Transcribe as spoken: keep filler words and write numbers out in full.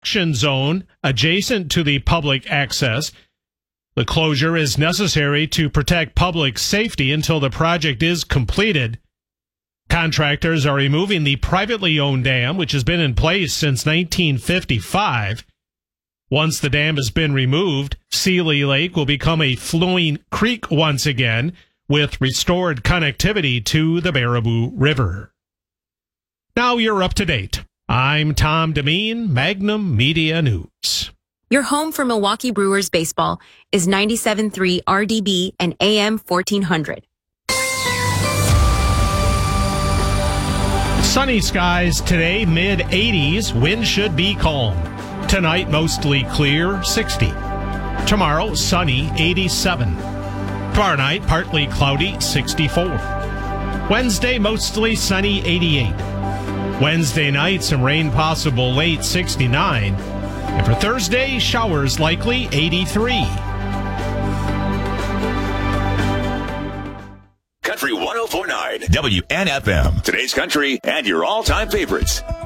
construction zone adjacent to the public access. The closure is necessary to protect public safety until the project is completed. Contractors are removing the privately owned dam, which has been in place since nineteen fifty-five. Once the dam has been removed, Seeley Lake will become a flowing creek once again, with restored connectivity to the Baraboo River. Now you're up to date. I'm Tom Demeen, Magnum Media News. Your home for Milwaukee Brewers baseball is ninety-seven point three R D B and A M fourteen hundred. Sunny skies today, mid eighties. Wind should be calm. Tonight, mostly clear, sixty. Tomorrow, sunny, eighty-seven. Tomorrow night, partly cloudy, sixty-four. Wednesday, mostly sunny, eighty-eight. Wednesday night, some rain possible late, sixty-nine. And for Thursday, showers likely, eighty-three. Country one oh four point nine W N F M. Today's country and your all-time favorites.